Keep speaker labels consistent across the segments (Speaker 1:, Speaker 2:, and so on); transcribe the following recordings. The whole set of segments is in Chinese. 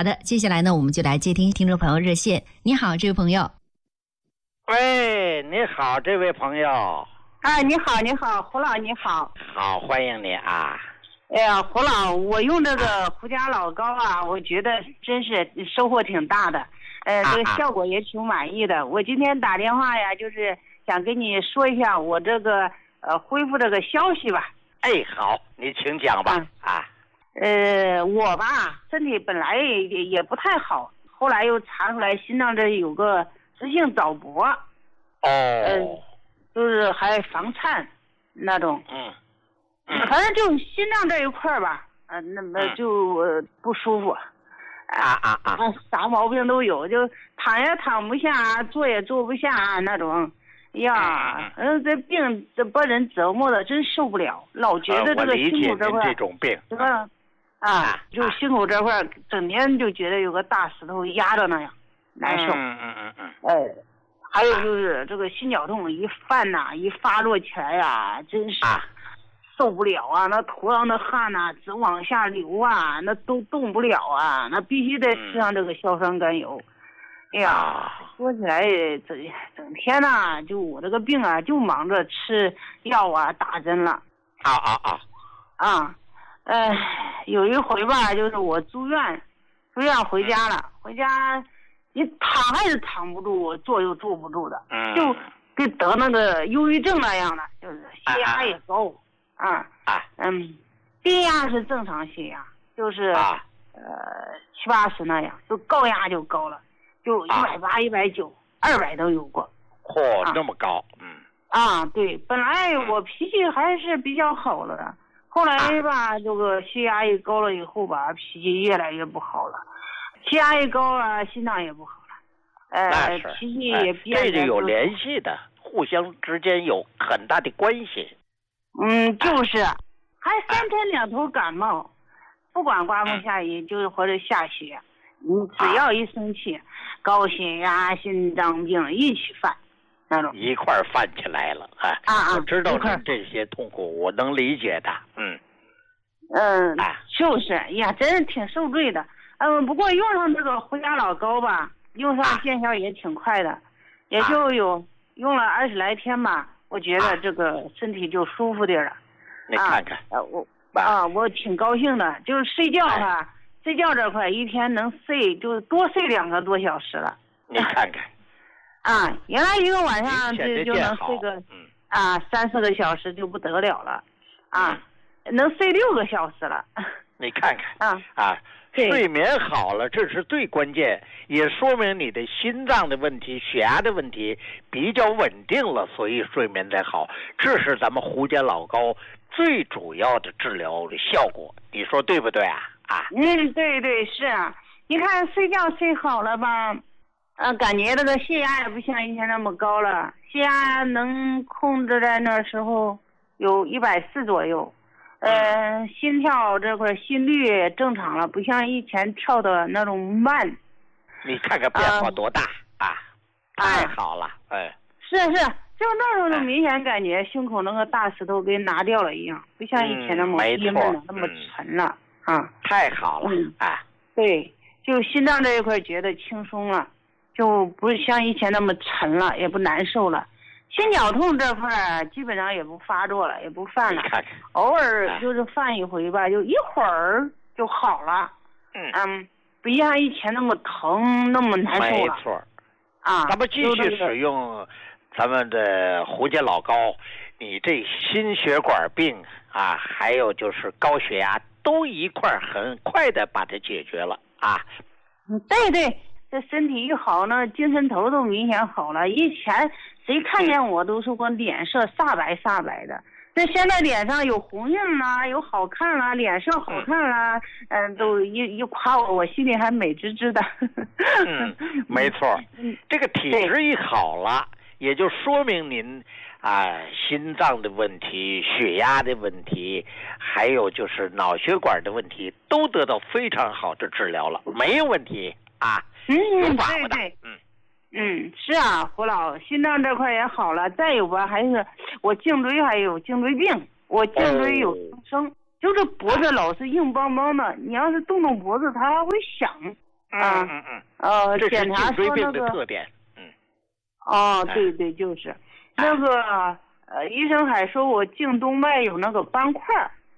Speaker 1: 好的，接下来呢，我们就来接听听众朋友热线。你好，这位朋友。
Speaker 2: 喂，你好，这位朋友。
Speaker 3: 你好，你好，胡老，你好。
Speaker 2: 好，欢迎你啊。
Speaker 3: 哎呀，胡老，我用这个胡家老膏啊，我觉得真是收获挺大的，这个效果也挺满意的。我今天打电话呀，就是想跟你说一下我这个恢复这个消息吧。
Speaker 2: 哎，好，你请讲吧。
Speaker 3: 我吧身体本来也不太好，后来又查出来心脏这有个直性早搏。就是还房颤那种。反正就心脏这一块吧，那么就不舒服。啥毛病都有，就躺也躺不下，坐也坐不下那种。呀，这病这把人折磨的真受不了，老觉得这个心口这块
Speaker 2: 这种病，
Speaker 3: 这个就心口这块整天就觉得有个大石头压着那样，难受。还有就是这个心绞痛一发作起来呀，真是受不了啊！那头上的汗呐，直往下流啊，那都动不了啊，那必须得吃上这个硝酸甘油。哎呀，说起来整天呐，就我这个病啊，就忙着吃药啊，打针了。有一回吧，就是我住院回家了，回家你躺还是躺不住，坐又坐不住的，就跟得那个忧郁症那样的，就是血压也高。低压是正常血压，就是70、80那样，就高压就高了，就180、190、200都有过。
Speaker 2: 那么高。
Speaker 3: 对，本来我脾气还是比较好了的，后来吧，这个血压一高了以后吧，脾气越来越不好了，血压一高了，心脏也不好了，脾气也变得。
Speaker 2: 这就有联系的，互相之间有很大的关系。
Speaker 3: 就是还3天2头感冒，不管刮风下雨，就是或者下雪，你只要一生气，高血压、心脏病一起犯，那种
Speaker 2: 一块犯起来了。我知道你这些痛苦，我能理解的。
Speaker 3: 就是呀，真是挺受罪的。不过用上这个胡家老膏吧，用上见效也挺快的，也就有用了20来天吧。我觉得这个身体就舒服点了。
Speaker 2: 你看看，
Speaker 3: 我挺高兴的，就是睡觉睡觉这块一天能睡就多睡2个多小时了。
Speaker 2: 你看看，
Speaker 3: 原来一个晚上就能睡个3、4个小时就不得了了，能睡6个小时了。
Speaker 2: 你看看，睡眠好了，这是最关键，也说明你的心脏的问题、血压的问题比较稳定了，所以睡眠才好。这是咱们胡家老膏最主要的治疗的效果，你说对不对啊？
Speaker 3: 对，是啊。你看睡觉睡好了吧，感觉这个血压也不像以前那么高了，血压能控制在那时候有140左右。心跳这块心率正常了，不像以前跳的那种慢。
Speaker 2: 你看看变化多大太好了。
Speaker 3: 是，就那时候就明显感觉胸口那个大石头给拿掉了一样，不像以前那么憋闷了，那么沉了。
Speaker 2: 太好了。
Speaker 3: 对，就心脏这一块觉得轻松了，就不像以前那么沉了，也不难受了。心绞痛这块基本上也不发作了，也不犯了，偶尔就是犯一回吧，就一会儿就好了。不像以前那么疼，那么难受了。
Speaker 2: 没错。咱们继续使用咱们的胡家老膏，你这心血管病还有就是高血压都一块很快的把它解决了。
Speaker 3: 对，这身体一好呢，精神头都明显好了。以前谁看见我都说我脸色煞白的，这现在脸上有红印啦，有好看啦，脸色好看啦，都一夸我心里还美滋滋的。
Speaker 2: 没错，这个体质一好了，也就说明您心脏的问题、血压的问题，还有就是脑血管的问题，都得到非常好的治疗了，没有问题。
Speaker 3: 对。是啊，胡老，心脏这块也好了，再有吧，还是我颈椎还有颈椎病，我颈椎有增生，就是脖子老是硬邦邦的，你要是动脖子它还会响，
Speaker 2: 这是
Speaker 3: 检查
Speaker 2: 颈椎病
Speaker 3: 说
Speaker 2: 的特点。
Speaker 3: 对对，就是那个医生还说我颈动脉有那个斑块。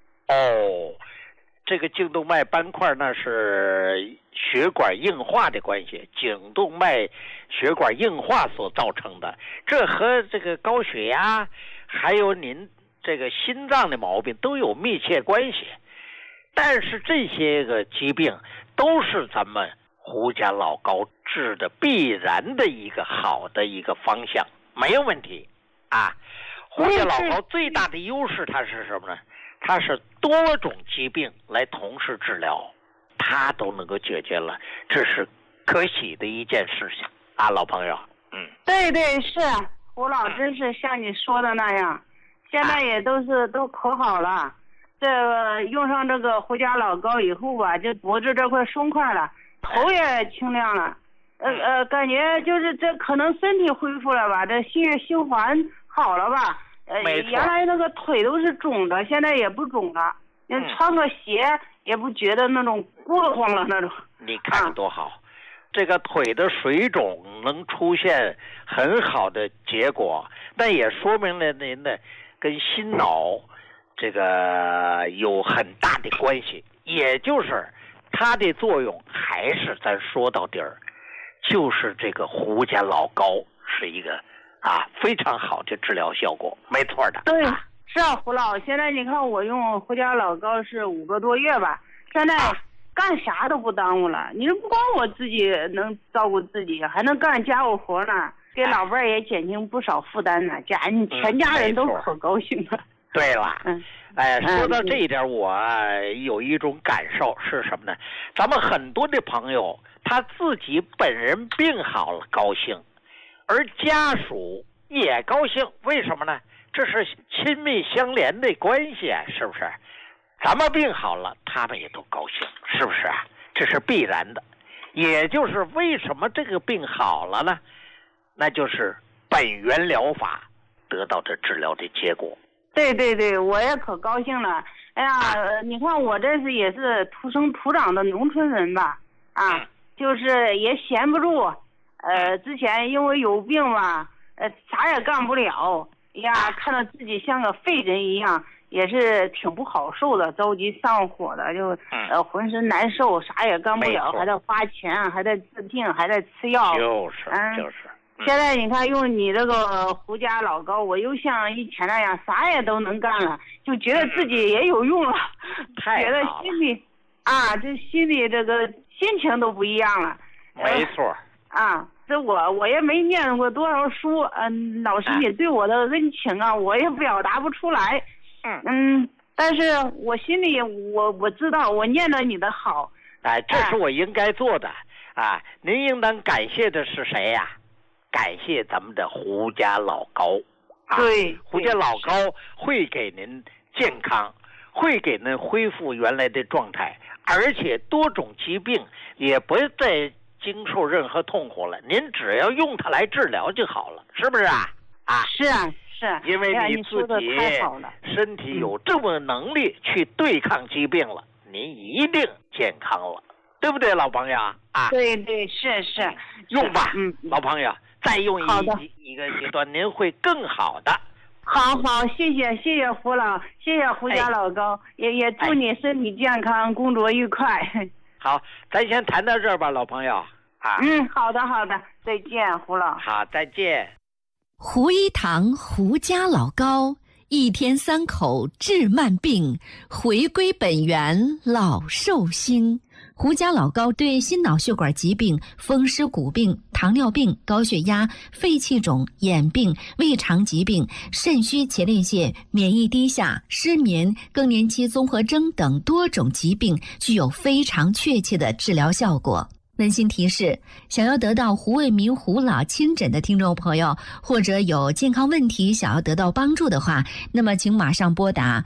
Speaker 2: 这个颈动脉斑块那是血管硬化的关系，颈动脉血管硬化所造成的，这和这个高血压还有您这个心脏的毛病都有密切关系。但是这些个疾病都是咱们胡家老高治的必然的一个好的一个方向，没有问题啊。胡家老高最大的优势它是什么呢？它是多种疾病来同时治疗，它都能够解决了，这是可喜的一件事情啊，老朋友。
Speaker 3: 对对，是胡老，真是像你说的那样，现在也都可好了。这个用上这个胡家老高以后吧，这脖子这块松快了，头也清亮了，感觉就是这可能身体恢复了吧，这血液循环好了吧。原来那个腿都是肿的，现在也不肿了。穿个鞋也不觉得那种过慌了那种。
Speaker 2: 你看多好，这个腿的水肿能出现很好的结果，但也说明了您的跟心脑这个有很大的关系，也就是它的作用还是咱说到底儿，就是这个胡家老高是一个非常好的治疗效果，没错的。
Speaker 3: 对，是啊，胡老，现在你看我用胡家老高是5个多月吧，现在干啥都不耽误了。你说不光我自己能照顾自己，还能干家务活呢，给老伴儿也减轻不少负担呢，全家人都可高兴了。
Speaker 2: 对了，说到这一点，我有一种感受是什么呢？咱们很多的朋友他自己本人病好了高兴，而家属也高兴，为什么呢？这是亲密相连的关系啊，是不是？咱们病好了，他们也都高兴，是不是啊？这是必然的。也就是为什么这个病好了呢？那就是本源疗法得到的治疗的结果。
Speaker 3: 对对对，我也可高兴了。哎呀，你看我这是也是土生土长的农村人吧，就是也闲不住。之前因为有病嘛，啥也干不了。呀，看到自己像个废人一样，也是挺不好受的，着急上火的，就浑身难受，啥也干不了，还得花钱，还得治病，还得吃药。就是。现在你看用你这个胡家老高，我又像以前那样啥也都能干了，就觉得自己也有用了，觉得心里这心里这个心情都不一样了。
Speaker 2: 没错。
Speaker 3: 这我也没念过多少书，老师你对我的恩情我也表达不出来。但是我心里我知道我念了你的好。
Speaker 2: 这是我应该做的您应当感谢的是谁呀？感谢咱们的胡家老高。
Speaker 3: 对，
Speaker 2: 胡家老高会给您健康，会给您恢复原来的状态，而且多种疾病也不再经受任何痛苦了，您只要用它来治疗就好了，是不是啊？
Speaker 3: 是啊，是。
Speaker 2: 因为你自己身体有这么能力去对抗疾病了，您一定健康了，对不对，老朋友
Speaker 3: 对对，是。
Speaker 2: 用吧，老朋友，再用一个阶段，您会更好的。
Speaker 3: 好，谢谢胡老，谢谢胡家老高，也祝你身体健康，工作愉快。
Speaker 2: 好，咱先谈到这儿吧，老朋友。
Speaker 3: 好的，再见，胡老。
Speaker 2: 好，再见。
Speaker 1: 胡一堂胡家老高，一天3口治慢病，回归本源老寿星。胡家老高对心脑血管疾病、风湿骨病、糖尿病、高血压、肺气肿、眼病、胃肠疾病、肾虚前列腺、免疫低下、失眠、更年期综合征等多种疾病具有非常确切的治疗效果。温馨提示，想要得到胡卫民胡老亲诊的听众朋友，或者有健康问题想要得到帮助的话，那么请马上拨打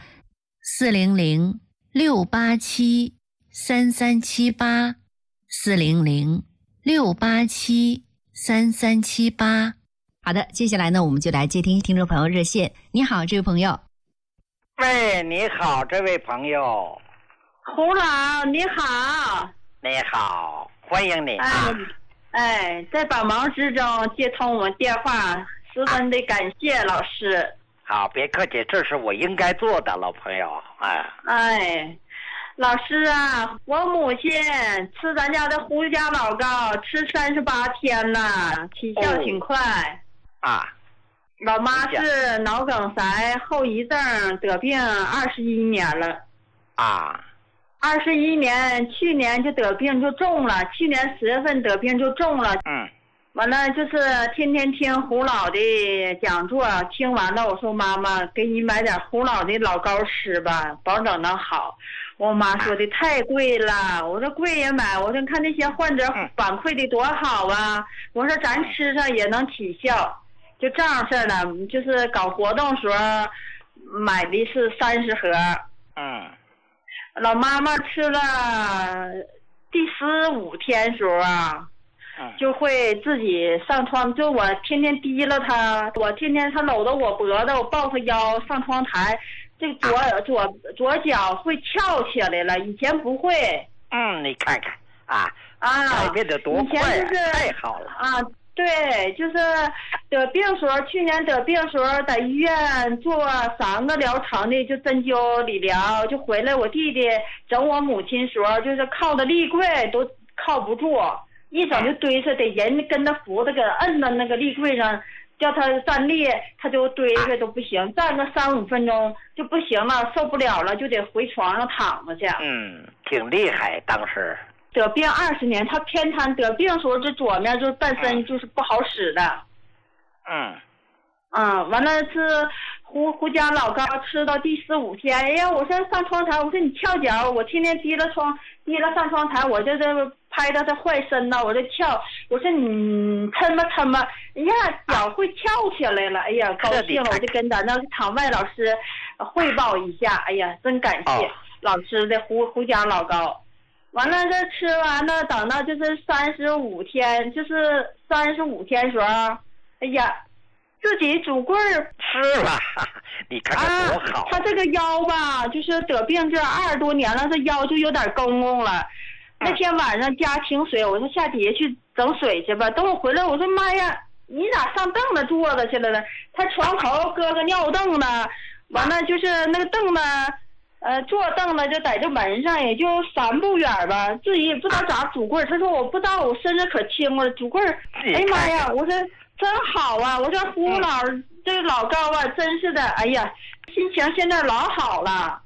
Speaker 1: 400-687-3378 400-687-3378。好的，接下来呢，我们就来接听听众朋友热线。你好，这位朋友。
Speaker 2: 喂，你好，这位朋友。
Speaker 3: 胡老，你好。
Speaker 2: 你好。 欢迎你。
Speaker 4: 在百忙之中接通我们电话，十分的感谢老师。
Speaker 2: 好，别客气，这是我应该做的，老朋友。
Speaker 4: 老师啊，我母亲吃咱家的胡家老高吃38天了，起效挺快。老妈是脑梗塞后遗症得病21年了。21年，去年就得病就重了，去年10月份得病就重了。完了就是天天听胡老的讲座，听完了我说妈妈给你买点胡老的老膏吃吧，保证能好。我妈说的太贵了，我说贵也买，我说看那些患者反馈的多好啊，我说咱吃上也能起效，就这样事儿了。就是搞活动时候买的是30盒。老妈妈吃了第15天时候就会自己上床，就我天天提了他，我天天他搂着我脖子，我抱他腰上窗台，这左脚会翘起来了，以前不会。
Speaker 2: 你看看改变得多快
Speaker 4: 以前就是
Speaker 2: 太好了
Speaker 4: 对，就是得病时候，去年得病时候在医院做3个疗程的，就针灸理疗，就回来我弟弟整我母亲时候，就是靠的立柜都靠不住，一整就堆着，得人跟他扶着，给摁到那个立柜上，叫他站立，他就堆着都不行，站个3-5分钟就不行了，受不了了，就得回床上躺着去。
Speaker 2: 挺厉害，当时。
Speaker 4: 得病20年，他偏瘫，得病时候这左面就是半身就是不好使的。完了是胡家老高吃到第15天，哎呀，我说上窗台，我说你翘脚，我天天提了上窗台，我就这拍到他坏身呢，我就翘，我说你抻吧，哎呀，脚会翘起来了，哎呀，高兴了，我就跟咱那场外老师汇报一下，哎呀，真感谢老师的胡家老高。完了，这吃完了，等到就是35天，就是35天时候，哎呀，自己拄棍儿
Speaker 2: 吃了，你看看多好。
Speaker 4: 他这个腰吧，就是得病这20多年了，这腰就有点公公了。那天晚上家停水，我说下底下去整水去吧。等我回来，我说妈呀，你咋上凳子坐着去了呢？他床头搁个尿凳子，完了就是那个凳子。坐凳子就在这门上，也就3步远吧，自己也不知道咋拄棍儿。他说我不知道，我身子可轻了，拄棍儿。哎呀妈呀！我说真好啊！我说胡老这老高啊，真是的，哎呀，心情现在老好了。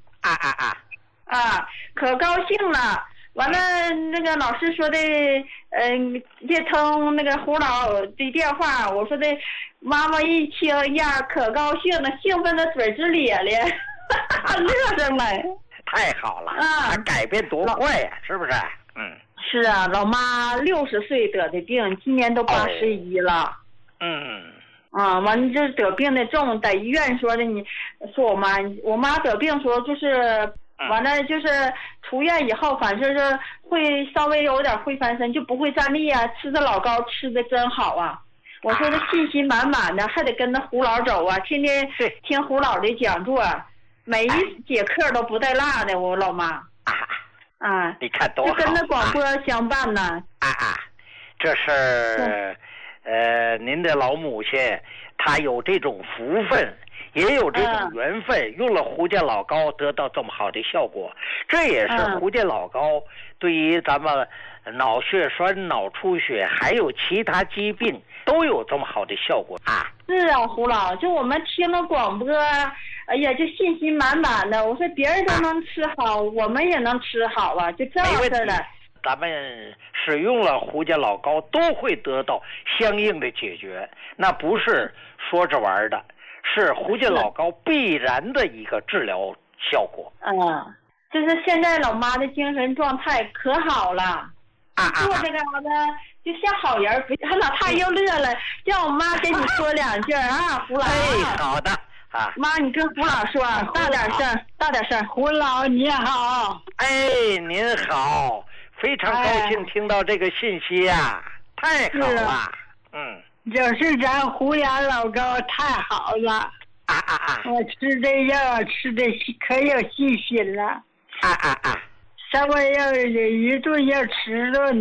Speaker 4: 可高兴了。完了，那个老师说的，接通那个胡老的电话，我说的，妈妈一听呀，可高兴了，兴奋的嘴直咧咧。乐着来，
Speaker 2: 太好了他改变多快呀，是不是？
Speaker 4: 是啊，老妈60岁得的病，今年都81了。完了这得病的重，在医院说的，你说我妈得病说就是完了就是出院以后，反正是会稍微有点会翻身，就不会站立啊，吃的老高吃的真好啊。我说的信心满满的，还得跟着胡老走啊，天天听胡老的讲座。每一节课都不带落的，我老妈
Speaker 2: 你看多好，
Speaker 4: 就跟那广播相伴呢。
Speaker 2: 这是您的老母亲，她有这种福分，也有这种缘分，用了胡家老高得到这么好的效果。这也是胡家老高对于咱们脑血栓、脑出血还有其他疾病都有这么好的效果
Speaker 4: 是啊，胡老，就我们听了广播，哎呀，就信心满满的。我说别人都能吃好，我们也能吃好啊，就这样式的。
Speaker 2: 咱们使用了胡家老高，都会得到相应的解决，那不是说着玩的，是胡家老高必然的一个治疗效果。
Speaker 4: 就是现在老妈的精神状态可好了，坐这个就像好人，老太又乐了，叫我妈跟你说2句胡老。
Speaker 2: 好的
Speaker 4: 妈，你跟胡老说，大点声。胡老你好。
Speaker 2: 您好，非常高兴听到这个信息太好了。
Speaker 4: 就是咱胡家老高太好了。我吃这药吃的可有信心了。稍微要一顿要吃了